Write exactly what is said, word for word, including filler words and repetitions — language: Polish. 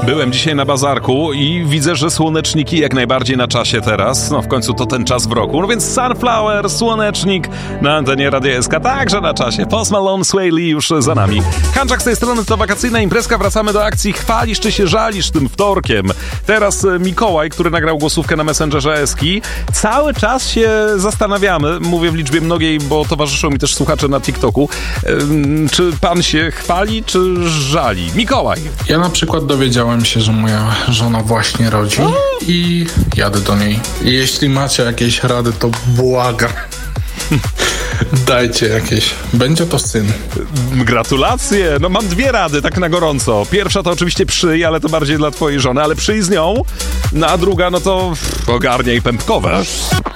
Byłem dzisiaj na bazarku i widzę, że słoneczniki jak najbardziej na czasie teraz. No w końcu to ten czas w roku. No więc Sunflower, słonecznik na antenie Radia S K także na czasie. Post Malone, Sway Lee już za nami. Hanczak z tej strony, to wakacyjna imprezka. Wracamy do akcji Chwalisz czy się żalisz tym wtorkiem. Teraz Mikołaj, który nagrał głosówkę na Messengerze Eski. Cały czas się zastanawiamy, mówię w liczbie mnogiej, bo towarzyszą mi też słuchacze na TikToku, czy pan się chwali, czy żali? Mikołaj. Ja na przykład dowiedziałem się, że moja żona właśnie rodzi i jadę do niej. Jeśli macie jakieś rady, to błagam. Dajcie jakieś. Będzie to syn. Gratulacje. No mam dwie rady, tak na gorąco. Pierwsza to oczywiście przyj, ale to bardziej dla twojej żony, ale przyj z nią. No a druga, no to ogarniaj pępkowe.